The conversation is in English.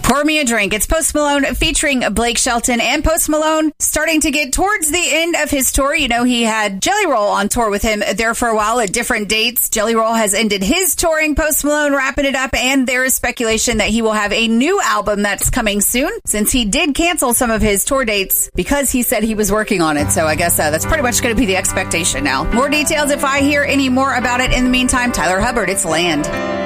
Pour Me a Drink. It's Post Malone featuring Blake Shelton, and Post Malone starting to get towards the end of his tour. You know, he had Jelly Roll on tour with him there for a while at different dates. Jelly Roll has ended his touring. Post Malone wrapping it up, and there is speculation that he will have a new album that's coming soon, since he did cancel some of his tour dates because he said he was working on it. So I guess that's pretty much going to be the expectation now. More details if I hear any more about it. In the meantime, Tyler Hubbard, it's Land.